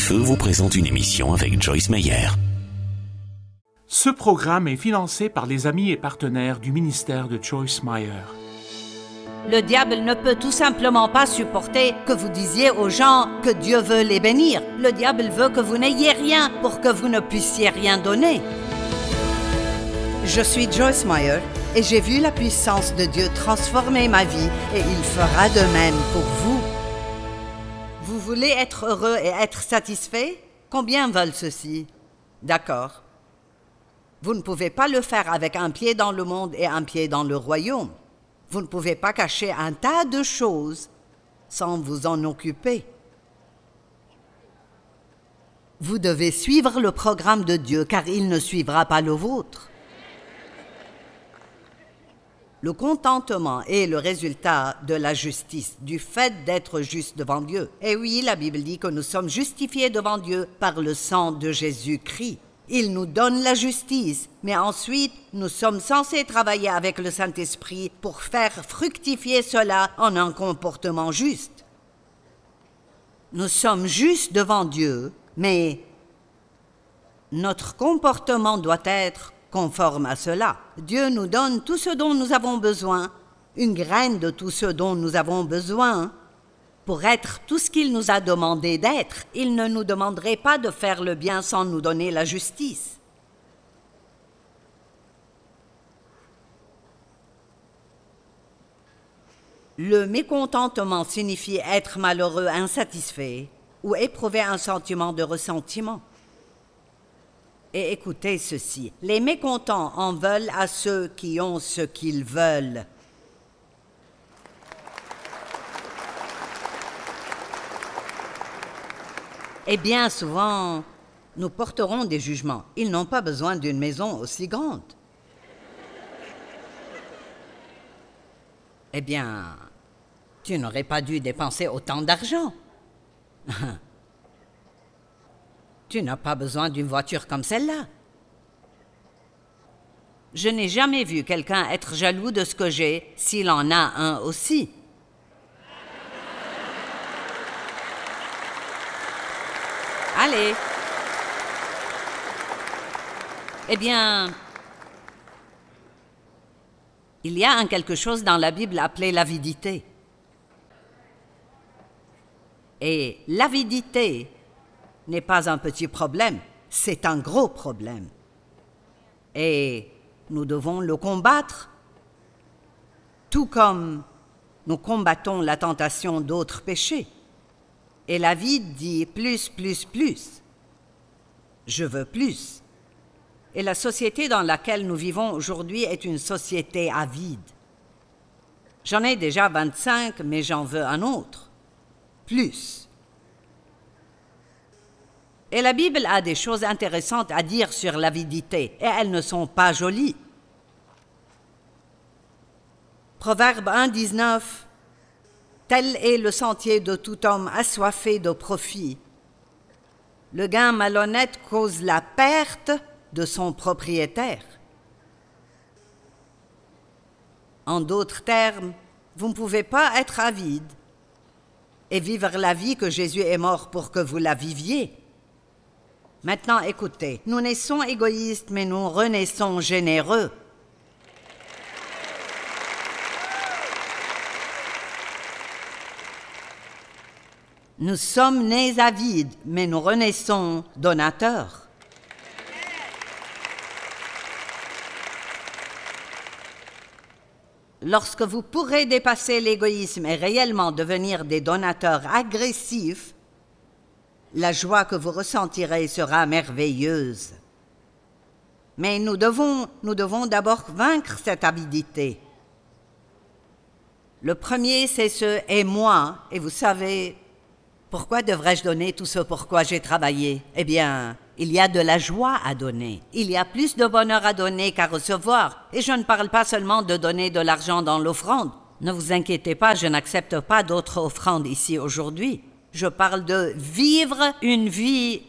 Feu vous présente une émission avec Joyce Meyer. Ce programme est financé par les amis et partenaires du ministère de Joyce Meyer. Le diable ne peut tout simplement pas supporter que vous disiez aux gens que Dieu veut les bénir. Le diable veut que vous n'ayez rien pour que vous ne puissiez rien donner. Je suis Joyce Meyer et j'ai vu la puissance de Dieu transformer ma vie et il fera de même pour vous. Vous voulez être heureux et être satisfait? Combien veulent ceci? D'accord. Vous ne pouvez pas le faire avec un pied dans le monde et un pied dans le royaume. Vous ne pouvez pas cacher un tas de choses sans vous en occuper. Vous devez suivre le programme de Dieu car il ne suivra pas le vôtre. Le contentement est le résultat de la justice, du fait d'être juste devant Dieu. Et oui, la Bible dit que nous sommes justifiés devant Dieu par le sang de Jésus-Christ. Il nous donne la justice, mais ensuite, nous sommes censés travailler avec le Saint-Esprit pour faire fructifier cela en un comportement juste. Nous sommes justes devant Dieu, mais notre comportement doit être conforme à cela. Dieu nous donne tout ce dont nous avons besoin, une graine de tout ce dont nous avons besoin, pour être tout ce qu'il nous a demandé d'être. Il ne nous demanderait pas de faire le bien sans nous donner la justice. Le mécontentement signifie être malheureux, insatisfait ou éprouver un sentiment de ressentiment. Et écoutez ceci, les mécontents en veulent à ceux qui ont ce qu'ils veulent. Et bien souvent, nous porterons des jugements. Ils n'ont pas besoin d'une maison aussi grande. Eh bien, tu n'aurais pas dû dépenser autant d'argent. Tu n'as pas besoin d'une voiture comme celle-là. Je n'ai jamais vu quelqu'un être jaloux de ce que j'ai s'il en a un aussi. Allez. Eh bien, il y a quelque chose dans la Bible appelé l'avidité. Et l'avidité n'est pas un petit problème, c'est un gros problème. Et nous devons le combattre, tout comme nous combattons la tentation d'autres péchés. Et la vie dit plus, plus, plus. Je veux plus. Et la société dans laquelle nous vivons aujourd'hui est une société avide. J'en ai déjà 25, mais j'en veux un autre. Plus. Et la Bible a des choses intéressantes à dire sur l'avidité, et elles ne sont pas jolies. Proverbe 1,19 « Tel est le sentier de tout homme assoiffé de profit. Le gain malhonnête cause la perte de son propriétaire. » En d'autres termes, vous ne pouvez pas être avide et vivre la vie que Jésus est mort pour que vous la viviez. Maintenant, écoutez, nous naissons égoïstes, mais nous renaissons généreux. Nous sommes nés avides, mais nous renaissons donateurs. Lorsque vous pourrez dépasser l'égoïsme et réellement devenir des donateurs agressifs, la joie que vous ressentirez sera merveilleuse. Mais nous devons d'abord vaincre cette avidité. Le premier, c'est ce « et moi », et vous savez, pourquoi devrais-je donner tout ce pour quoi j'ai travaillé? Eh bien, il y a de la joie à donner. Il y a plus de bonheur à donner qu'à recevoir. Et je ne parle pas seulement de donner de l'argent dans l'offrande. Ne vous inquiétez pas, je n'accepte pas d'autres offrandes ici aujourd'hui. Je parle de vivre une vie